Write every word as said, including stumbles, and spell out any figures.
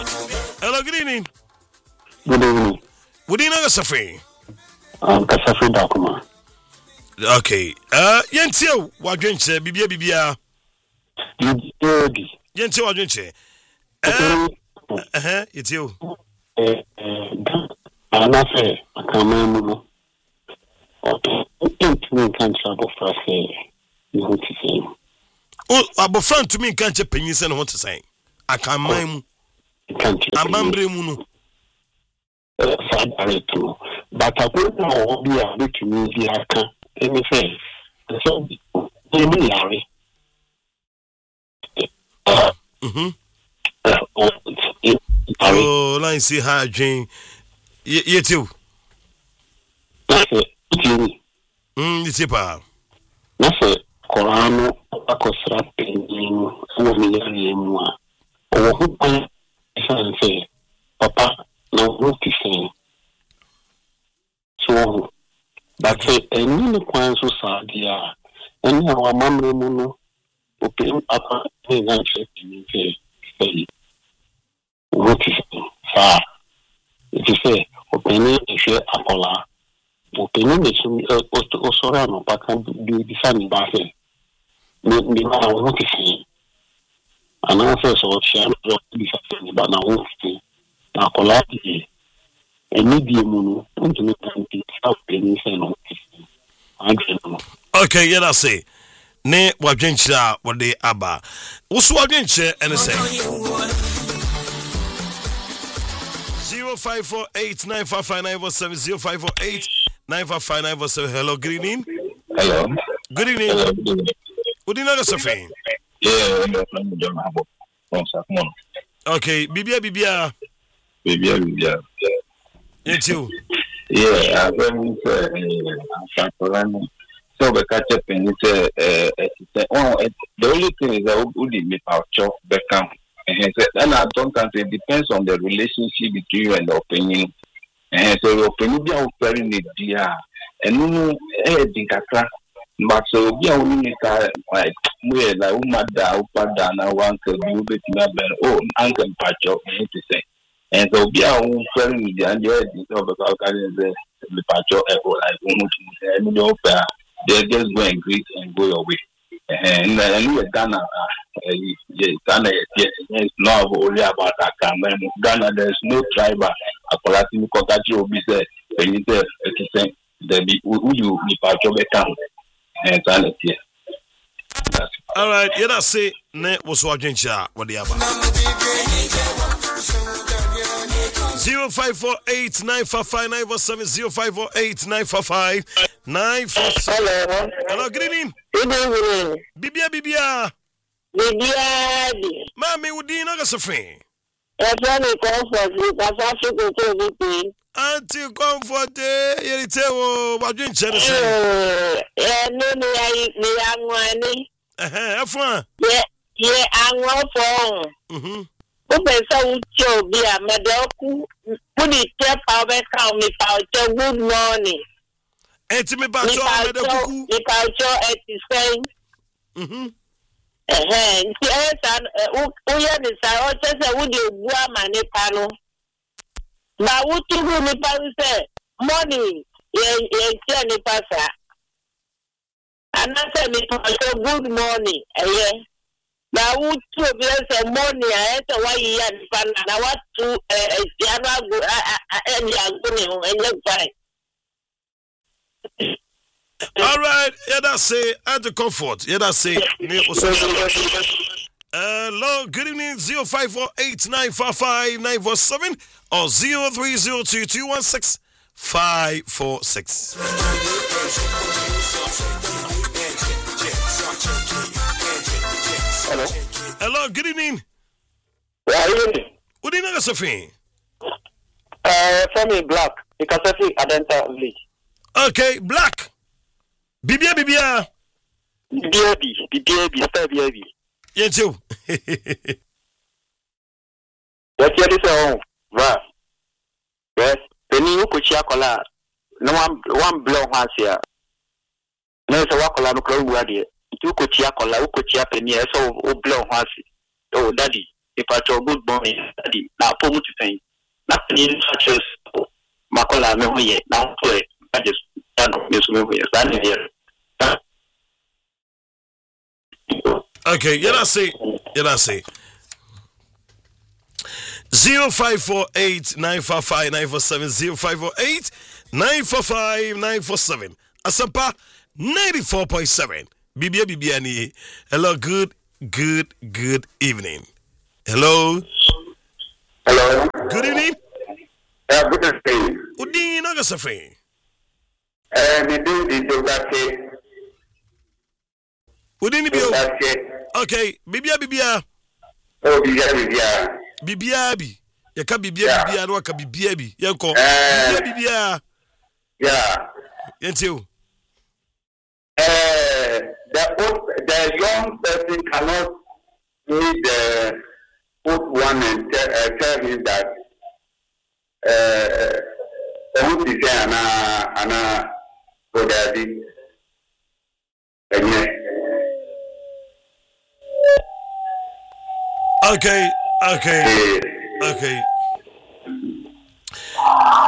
Hello, good evening. Good evening. Good evening, Kasafi. Um, Kasafi Dakuma. Okay. Uh, Yentio, Wadrinche, Bibia Bibia. Yentio Wadrinche. Uh huh, it's you. Eh, I'm not fair. I can't remember. Okay, me can't travel for say. You want to say? Oh, about friend to me can't you pennies and what to say? I can't mind. I'm Mambre. But I don't know be a bit to me. I can't anything. So, maybe Larry. Mm-hmm. Oh, let me see how Jane. You too. That's it. Hmm, it's a power. That's it. Corano, a cosra painting, four million more. Or who I say, Papa, no, what to say. So, that's it. And in the Quan Society, and our mamma mono, open up a handshake and say, what to say, sir. If you say, opening a share Apola, opening the Osorano, but can do the sun bath. The man I want to see. And I say, so she am but now won't see. Now, Colati, a medium moon, don't make anything stop any saying. I don't know. Okay, yeah, I say. Ne Wajencha, what they abba. What's Wajencha and say? Zero five four eight nine five five nine four seven zero five four eight nine five five nine four seven. Hello, good evening. Hello. Good evening. Hello. Good evening, Sophie. Yeah, I'm John Habo. Okay, Bibia Bibia. Bibia Bibia. It's you. Yeah, I'm going to uh, so we catch up and it's uh, oh, the only thing is that we did make our job become. And I don't think it depends on the relationship between you and the opinion. And so your opinion is very neat, and no, eh, Dinkaka. But so we are only like we like Umada, Upada, and one could do it in a oh, Uncle Pacho, to say. And so we are very neat, and you're the Pacho, like almost they just go and greet and go away. And then we Ghana, Ghana, yes, not only about that. Ghana, there's no tribe. A Palatino Cocachi will be said, and you say, there be who you be part of a town. And sanity. All right, yeah, that's it. Ne was watching chat. What the other? Zero five four eight nine five five nine four seven zero five four eight nine five five nine four seven. Hello. Hello, good evening. Good evening. Bibia Bibia. Bibia. Mami, Udin, I got a friend. A friend is comfort. That's actually good to be. Auntie comfort, you tell what you said. Yeah, no, I am one. Eh, F1. Yeah, yeah, I'm one for. Mm-hmm. Open so job, yeah, Madoku. Put it step out of me, Paucho. Good morning. And me, Paucho, Madoku. Me, Paucho, at the same. Mm-hmm. Eh, yes, and we are the Sarah, would you go a manipano? But what to do, me, Paucho? Morning, yeah, yeah, yeah, Pasa. And I said, me, Paucho, good morning, eh, now, who to bless a morning? I had a way and I want to a Java and Yaguno and your time. All right, yeah, that's it. At the comfort, yeah, that's it. Hello, good evening. Zero five four eight nine five five nine four seven or zero three zero two two one six five four six. Hello. Hello, good evening. Yeah, good evening. Good evening, Sophie. Uh, for me, Black. Because I think Adenta Village. Okay, Black. Bibia, Bibia. Bibia, Bibia, Bibia, Bibia. Yes, you. That's what it's all. Right. Yes. Penny, you could share color. No one, one blow has here. No, it's a walk along the crowd. You could cheer color, you could cheer penny, so blow has. Oh, daddy, patrol good morning study na po mu tifan na ni structures makola me hoye na po e just stand up me so me hoye stand here. Okay, yeah, I say, yeah, I say. Zero five four eight nine four five nine four seven zero five four eight nine four five nine four seven. Asampa ninety four point seven. Bibia Bibiani. Hello, good, good, good evening. Hello. Hello. Good evening. Uh, good evening. Good evening, Agasafe. Uh, me do the Dogate. Good evening, okay, Bibia Bibia. Oh, Bibia Bibia. Bibia bi. Yaka Bibia Bibia no aka Bibia bi. Yanko. Bibia Bibia. Yeah. Yentio. Uh, the the young person cannot need the put one and tell, uh, tell him that uh who is there ana ana for daddy. Okay, okay, okay.